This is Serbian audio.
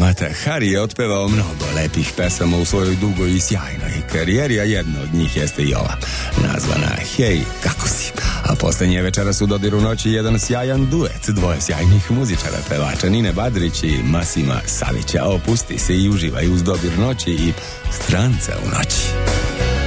Mata Hari je otpevao mnogo lepih pesama u svojoj dugoj i sjajnoj karijeri, a jedna od njih jeste i ova, nazvana Hej, kako si? A poslednje večeras u dodiru noći jedan sjajan duet dvoje sjajnih muzičara, pevača Nine Badrić i Masima Savića. Opusti se i uživaj uz dodir noći i Stranca u noći.